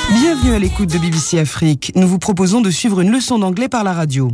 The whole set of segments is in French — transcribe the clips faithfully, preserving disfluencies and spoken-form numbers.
Bienvenue à l'écoute de B B C Afrique. Nous vous proposons de suivre une leçon d'anglais par la radio.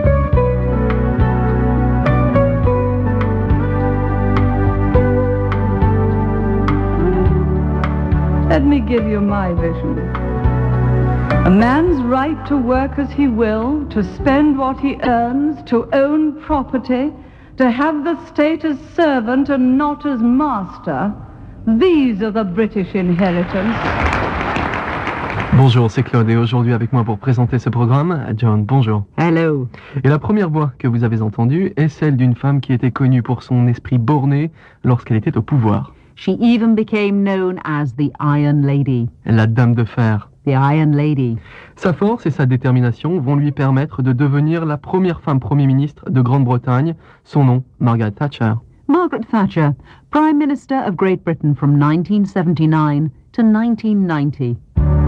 Let me give you my vision. A man's right to work as he will, to spend what he earns, to own property, to have the state as servant and not as master. These are the British inheritance. Bonjour, c'est Claude et aujourd'hui avec moi pour présenter ce programme, John, bonjour. Hello. Et la première voix que vous avez entendue est celle d'une femme qui était connue pour son esprit borné lorsqu'elle était au pouvoir. She even became known as the Iron Lady. La Dame de Fer. The Iron Lady. Sa force et sa détermination vont lui permettre de devenir la première femme Premier ministre de Grande-Bretagne. Son nom, Margaret Thatcher. Margaret Thatcher, Prime Minister of Great Britain from nineteen seventy-nine to nineteen ninety.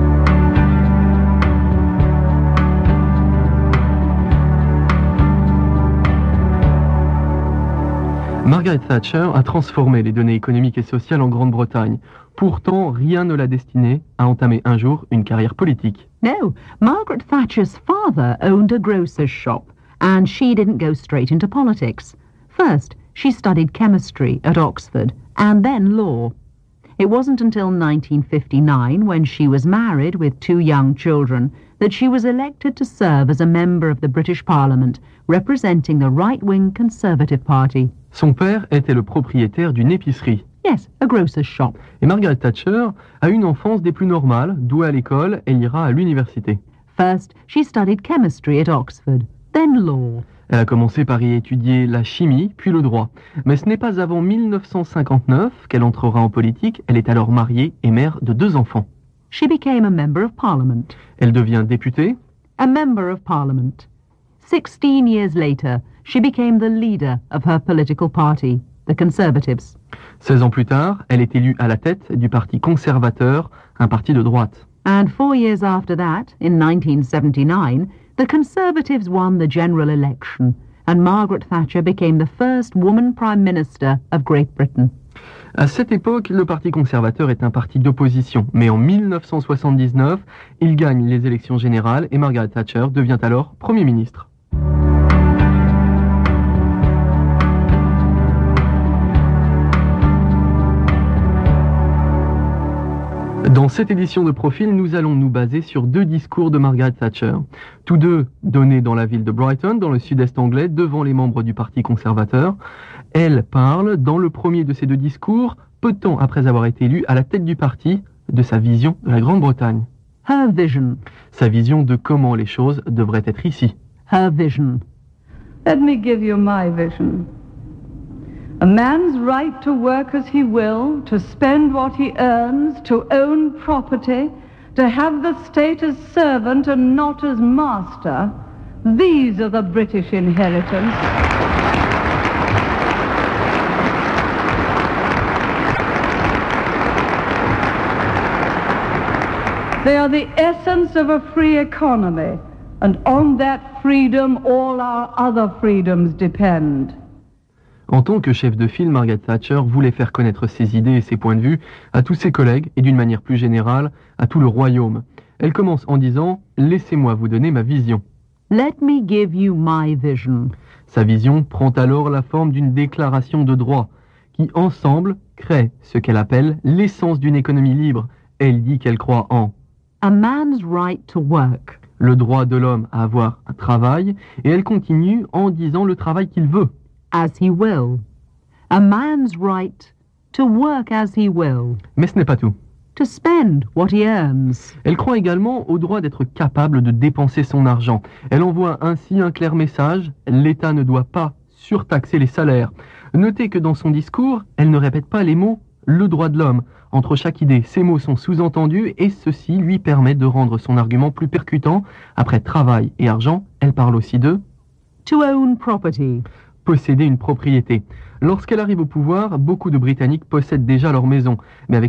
Margaret Thatcher a transformé les données économiques et sociales en Grande-Bretagne. Pourtant, rien ne l'a destinée à entamer un jour une carrière politique. No, Margaret Thatcher's father owned a grocer's shop, and she didn't go straight into politics. First, she studied chemistry at Oxford, and then law. It wasn't until nineteen fifty-nine, when she was married with two young children, that she was elected to serve as a member of the British Parliament, representing the right-wing Conservative Party. Son père était le propriétaire d'une épicerie. Yes, a grocer's shop. Et Margaret Thatcher a une enfance des plus normales, douée à l'école, elle ira à l'université. First, she studied chemistry at Oxford, then law. Elle a commencé par y étudier la chimie, puis le droit. Mais ce n'est pas avant mille neuf cent cinquante-neuf qu'elle entrera en politique. Elle est alors mariée et mère de deux enfants. She became a member of parliament. Elle devient députée. A member of parliament. Sixteen years later, she became the leader of her political party, the Conservatives. Seize ans plus tard, elle est élue à la tête du Parti conservateur, un parti de droite. And four years after that, in nineteen seventy-nine, the Conservatives won the general election, and Margaret Thatcher became the first woman Prime Minister of Great Britain. À cette époque, le Parti conservateur est un parti d'opposition, mais en mille neuf cent soixante-dix-neuf, il gagne les élections générales et Margaret Thatcher devient alors Premier ministre. Dans cette édition de Profil, nous allons nous baser sur deux discours de Margaret Thatcher. Tous deux donnés dans la ville de Brighton, dans le sud-est anglais, devant les membres du Parti conservateur. Elle parle, dans le premier de ces deux discours, peu de temps après avoir été élue à la tête du parti, de sa vision de la Grande-Bretagne. Her vision. Sa vision de comment les choses devraient être ici. Her vision. Let me give you my vision. A man's right to work as he will, to spend what he earns, to own property, to have the state as servant and not as master. These are the British inheritance. They are the essence of a free economy, and on that freedom all our other freedoms depend. En tant que chef de file, Margaret Thatcher voulait faire connaître ses idées et ses points de vue à tous ses collègues et d'une manière plus générale à tout le royaume. Elle commence en disant « Laissez-moi vous donner ma vision ». Let me give you my vision. Sa vision prend alors la forme d'une déclaration de droit qui, ensemble, crée ce qu'elle appelle l'essence d'une économie libre. Elle dit qu'elle croit en A man's right to work. Le droit de l'homme à avoir un travail, et elle continue en disant le travail qu'il veut. As he will. A man's right to work as he will. Mais ce n'est pas tout. To spend what he earns. Elle croit également au droit d'être capable de dépenser son argent. Elle envoie ainsi un clair message, l'État ne doit pas surtaxer les salaires. Notez que dans son discours, elle ne répète pas les mots « le droit de l'homme ». Entre chaque idée, ces mots sont sous-entendus et ceci lui permet de rendre son argument plus percutant. Après travail et argent, elle parle aussi de « to own property ». Posséder une propriété. Lorsqu'elle arrive au pouvoir, beaucoup de Britanniques possèdent déjà leur maison, mais avec